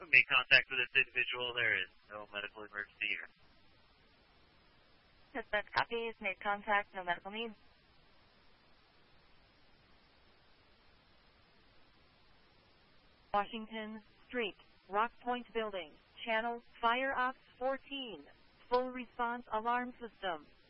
We made contact with this individual. There is no medical emergency here. Dispatch copies. Made contact. No medical need. Washington Street, Rock Point Building, Channel, Fire Ops 14. Full response alarm system.